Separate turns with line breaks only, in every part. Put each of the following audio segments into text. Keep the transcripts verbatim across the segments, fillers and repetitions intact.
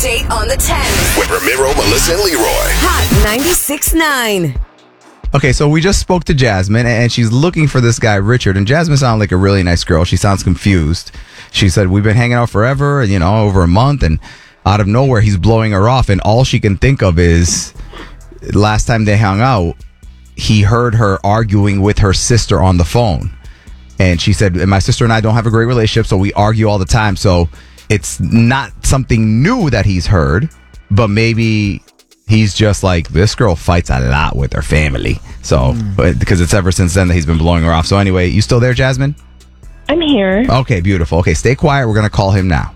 Update on the tens.
With Ramiro, Melissa, and Leroy.
Hot ninety-six point nine.
Okay, so we just spoke to Jasmine, and she's looking for this guy, Richard. And Jasmine sounds like a really nice girl. She sounds confused. She said, we've been hanging out forever, you know, over a month, and out of nowhere, he's blowing her off. And all she can think of is last time they hung out, he heard her arguing with her sister on the phone. And she said, my sister and I don't have a great relationship, so we argue all the time. So it's not something new that he's heard, but maybe he's just like, this girl fights a lot with her family. So, mm. because it's ever since then that he's been blowing her off. So anyway, you still there, Jasmine?
I'm here.
Okay, beautiful. Okay, stay quiet. We're going to call him now.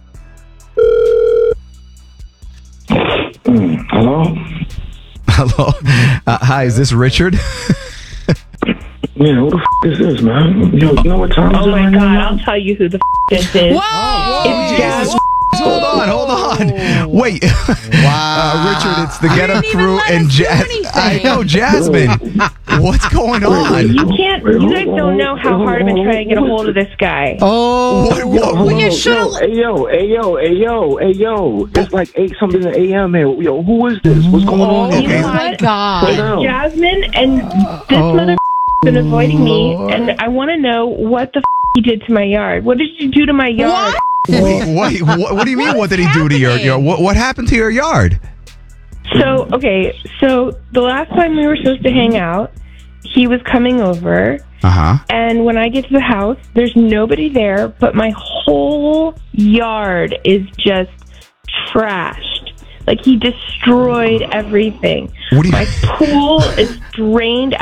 Mm, hello?
Hello. Uh, hi, is this Richard?
Yeah, who the f*** is this, man? Yo, you know what time
Oh
it is
my
right
god,
now?
I'll tell you who the f- this is.
Whoa!
It's
Jesus. Hold on, hold on. Wait.
Wow.
Uh, Richard, it's the
I
Get Up
didn't even
Crew
let
and
him do
Jas.
anything.
I know, Jasmine. What's going on?
You can't, you guys don't know how hard I've been trying to get a hold of this guy.
Oh, what, what,
Well,
what-
you
Yo,
should've-
Hey, yo, hey, yo, hey, yo, hey, yo. It's like eight something a m here. Yo, who is this? What's going on
You
here?
know
Oh my
what?
Slow
God.
down.
Jasmine and this mother been avoiding me, and I want to know what the f- he did to my yard. What did you do to my yard?
wait, wait, what, what do you mean? What did he do to your, your what, what happened to your yard?
So, okay, so the last time we were supposed to hang out, he was coming over,
Uh-huh.
and when I get to the house, there's nobody there, but my whole yard is just trashed. Like, he destroyed everything.
What do you
My pool is drained